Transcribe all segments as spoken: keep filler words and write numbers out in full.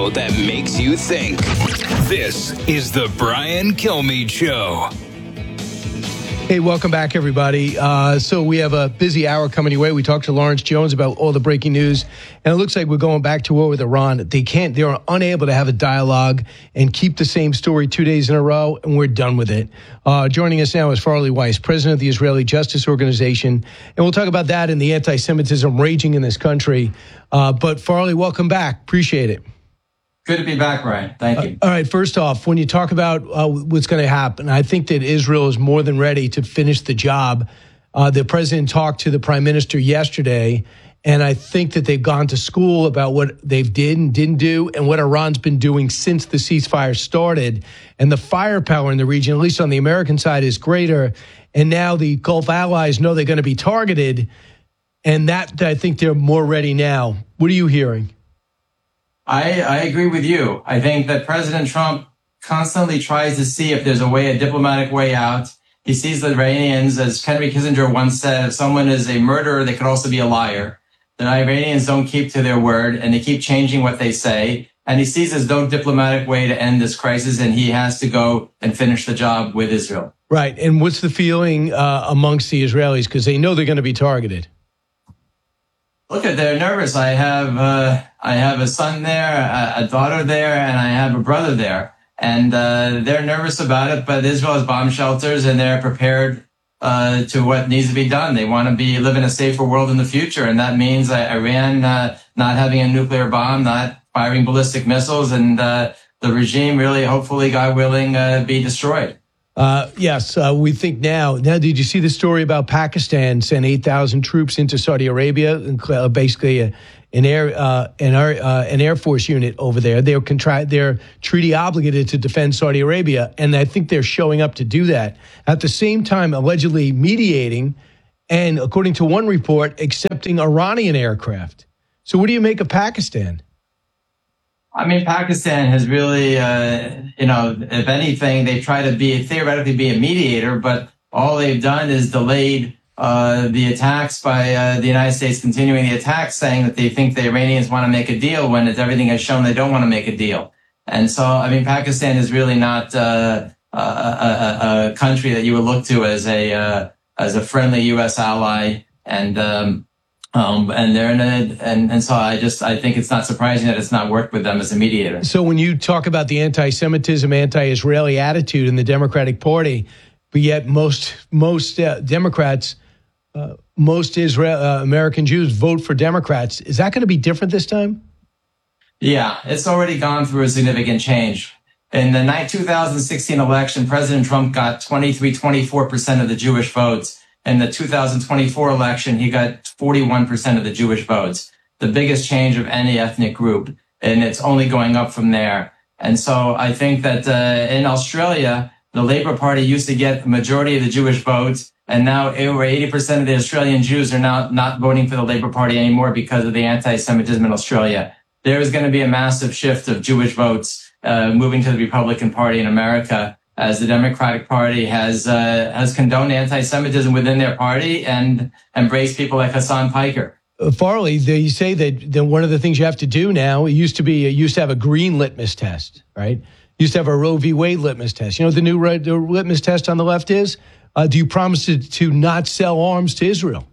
show that makes you think. This is the Brian Kilmeade Show. Hey, welcome back, everybody. Uh, so we have a busy hour coming your way. We talked to Lawrence Jones about all the breaking news, and it looks like we're going back to war with Iran. They can't, they're unable to have a dialogue and keep the same story two days in a row, and we're done with it. Uh, joining us now is Farley Weiss, president of the Israeli Justice Organization, and we'll talk about that and the anti-Semitism raging in this country. Uh, but Farley, welcome back. Appreciate it. Good to be back, Brian. Thank you. Uh, all right. First off, when you talk about uh, what's going to happen, I think that Israel is more than ready to finish the job. Uh, the president talked to the prime minister yesterday, and I think that they've gone to school about what they've did and didn't do and what Iran's been doing since the ceasefire started. And the firepower in the region, at least on the American side, is greater. And now the Gulf allies know they're going to be targeted. And that, I think they're more ready now. What are you hearing? I, I agree with you. I think that President Trump constantly tries to see if there's a way, a diplomatic way out. He sees the Iranians, as Henry Kissinger once said, if someone is a murderer, they could also be a liar. The Iranians don't keep to their word, and they keep changing what they say. And he sees there's no diplomatic way to end this crisis, and he has to go and finish the job with Israel. Right. And what's the feeling uh, amongst the Israelis? Because they know they're going to be targeted. Look, they're nervous. I have uh, I have a son there, a, a daughter there, and I have a brother there. And uh, they're nervous about it, but Israel has bomb shelters, and they're prepared uh, to what needs to be done. They want to be live in a safer world in the future, and that means uh, Iran uh, not having a nuclear bomb, not firing ballistic missiles, and uh, the regime really, hopefully, God willing, uh, be destroyed. Uh, yes, uh, we think now. Now, did you see the story about Pakistan sent eight thousand troops into Saudi Arabia, uh, basically a, an air uh, an, air, uh, an Air Force unit over there? They're, contri- they're treaty obligated to defend Saudi Arabia, and I think they're showing up to do that. At the same time, allegedly mediating and, according to one report, accepting Iranian aircraft. So what do you make of Pakistan? I mean, Pakistan has really, uh, you know, if anything, they try to be theoretically be a mediator, but all they've done is delayed uh, the attacks by uh, the United States continuing the attacks, saying that they think the Iranians want to make a deal when it's, everything has shown they don't want to make a deal. And so, I mean, Pakistan is really not uh, a, a, a country that you would look to as a uh, as a friendly U S ally, and um, Um, and they're in a, and, and so I just, I think it's not surprising that it's not worked with them as a mediator. So when you talk about the anti-Semitism, anti-Israeli attitude in the Democratic Party, but yet most, most uh, Democrats, uh, most Israel, uh, American Jews vote for Democrats. Is that going to be different this time? Yeah, it's already gone through a significant change. In the two thousand sixteen election, President Trump got twenty-three, twenty-four percent of the Jewish votes. In the two thousand twenty-four election, he got forty-one percent of the Jewish votes, the biggest change of any ethnic group, and it's only going up from there. And so I think that uh, in Australia, the Labour Party used to get the majority of the Jewish votes, and now over eighty percent of the Australian Jews are now not voting for the Labour Party anymore because of the anti-Semitism in Australia. There is going to be a massive shift of Jewish votes uh, moving to the Republican Party in America, as the Democratic Party has uh, has condoned anti-Semitism within their party and embraced people like Hassan Piker. Uh, Farley, they, you say that, that one of the things you have to do now, it used to be, it used to have a green litmus test, right? Used to have a Roe v. Wade litmus test. You know what the new red, the litmus test on the left is? Uh, do you promise to, to not sell arms to Israel?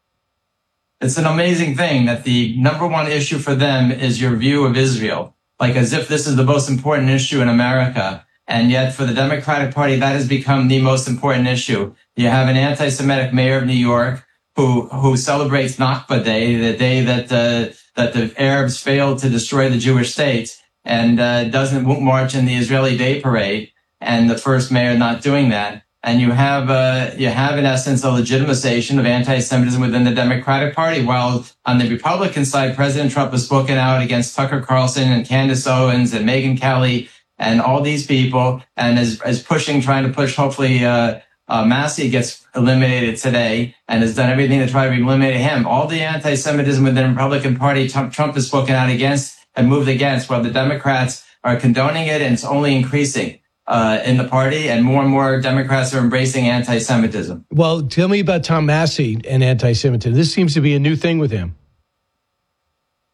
It's an amazing thing that the number one issue for them is your view of Israel, like as if this is the most important issue in America. And yet for the Democratic Party, that has become the most important issue. You have an anti-Semitic mayor of New York who who celebrates Nakba Day, the day that uh, that the Arabs failed to destroy the Jewish state, and uh, doesn't won't march in the Israeli Day Parade, and the first mayor not doing that. And you have uh, you have in essence a legitimization of anti-Semitism within the Democratic Party, while on the Republican side, President Trump has spoken out against Tucker Carlson and Candace Owens and Megyn Kelly and all these people, and is, is pushing, trying to push, hopefully, uh, uh, Massey gets eliminated today, and has done everything to try to eliminate him. All the anti-Semitism within the Republican Party, Trump, Trump has spoken out against and moved against, while the Democrats are condoning it, and it's only increasing uh, in the party, and more and more Democrats are embracing anti-Semitism. Well, tell me about Tom Massey and anti-Semitism. This seems to be a new thing with him.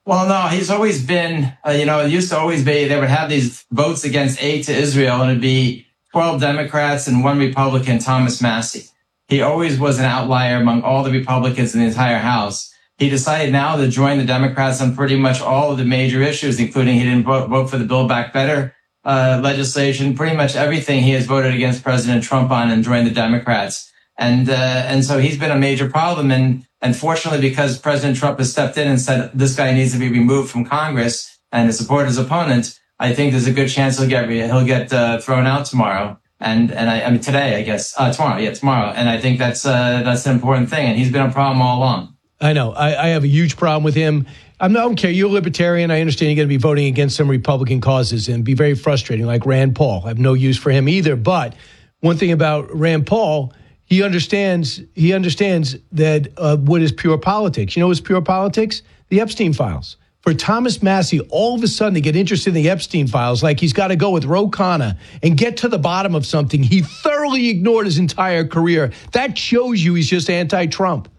Well, no, he's always been, uh, you know, it used to always be, they would have these votes against aid to Israel, and it'd be twelve Democrats and one Republican, Thomas Massie. He always was an outlier among all the Republicans in the entire House. He decided now to join the Democrats on pretty much all of the major issues, including he didn't vote, vote for the Build Back Better uh, legislation. Pretty much everything he has voted against President Trump on and joined the Democrats. And uh, and so he's been a major problem. And unfortunately, because President Trump has stepped in and said this guy needs to be removed from Congress and to support his opponent, I think there's a good chance he'll get he'll get uh, thrown out tomorrow. And and I, I mean today, I guess uh, tomorrow, yeah, tomorrow. And I think that's uh, that's an important thing. And he's been a problem all along. I know. I, I have a huge problem with him. I'm, I don't care. You're a libertarian. I understand you're going to be voting against some Republican causes and be very frustrating, like Rand Paul. I have no use for him either. But one thing about Rand Paul, he understands. He understands that uh, what is pure politics. You know what's pure politics? The Epstein files. For Thomas Massie, all of a sudden to get interested in the Epstein files, like he's got to go with Ro Khanna and get to the bottom of something he thoroughly ignored his entire career. That shows you he's just anti-Trump.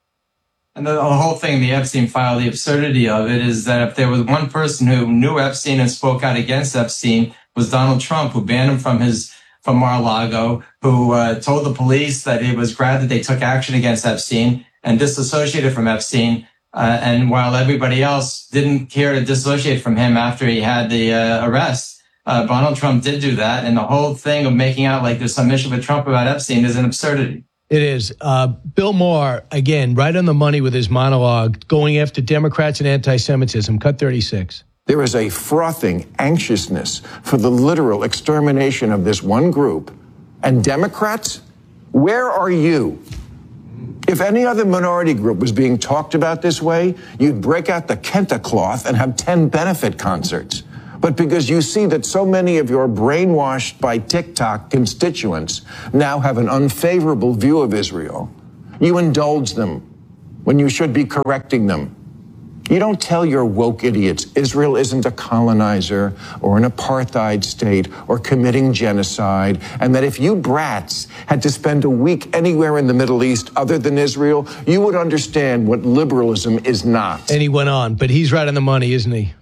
And the whole thing, the Epstein file, the absurdity of it is that if there was one person who knew Epstein and spoke out against Epstein, was Donald Trump, who banned him from his from Mar-a-Lago, who uh, told the police that he was glad that they took action against Epstein and disassociated from Epstein. Uh, and while everybody else didn't care to dissociate from him after he had the uh, arrest, uh, Donald Trump did do that. And the whole thing of making out like there's some issue with Trump about Epstein is an absurdity. It is. Uh, Bill Maher, again, right on the money with his monologue, going after Democrats and anti-Semitism. Cut thirty-six. There is a frothing anxiousness for the literal extermination of this one group. And Democrats, where are you? If any other minority group was being talked about this way, you'd break out the Kenta cloth and have ten benefit concerts. But because you see that so many of your brainwashed by TikTok constituents now have an unfavorable view of Israel, you indulge them when you should be correcting them. You don't tell your woke idiots Israel isn't a colonizer or an apartheid state or committing genocide, and that if you brats had to spend a week anywhere in the Middle East other than Israel, you would understand what liberalism is not. And he went on, but he's right on the money, isn't he?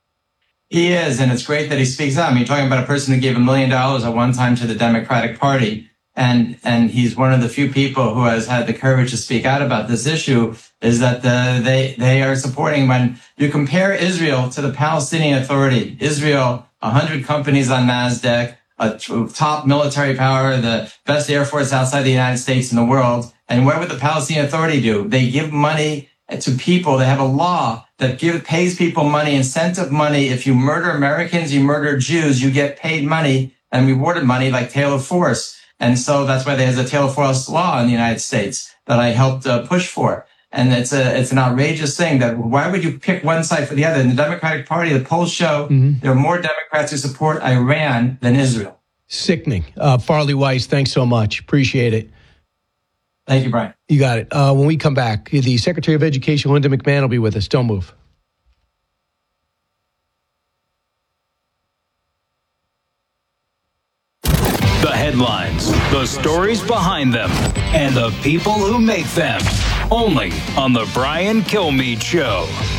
He is, and it's great that he speaks out. I mean, you're talking about a person who gave a million dollars at one time to the Democratic Party, and and he's one of the few people who has had the courage to speak out about this issue, is that the, they, they are supporting, when you compare Israel to the Palestinian Authority, Israel, one hundred companies on NASDAQ, a top military power, the best air force outside the United States in the world. And what would the Palestinian Authority do? They give money to people. They have a law that give, pays people money, incentive money. If you murder Americans, you murder Jews, you get paid money and rewarded money like Taylor Force. And so that's why there's a Taylor Force law in the United States that I helped uh, push for. And it's a, it's an outrageous thing that why would you pick one side for the other? In the Democratic Party, the polls show mm-hmm. there are more Democrats who support Iran than Israel. Sickening. Uh, Farley Weiss, thanks so much. Appreciate it. Thank you, Brian. You got it. Uh, when we come back, the Secretary of Education, Linda McMahon, will be with us. Don't move. The headlines, the stories behind them, and the people who make them. Only on The Brian Kilmeade Show.